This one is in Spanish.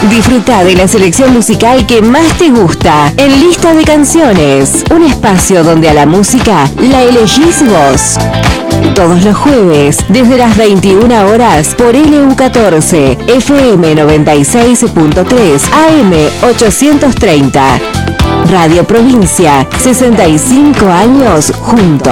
Disfruta de la selección musical que más te gusta en Lista de Canciones, un espacio donde a la música la elegís vos. Todos los jueves, desde las 21 horas, por LU14, FM 96.3, AM 830. Radio Provincia, 65 años juntos.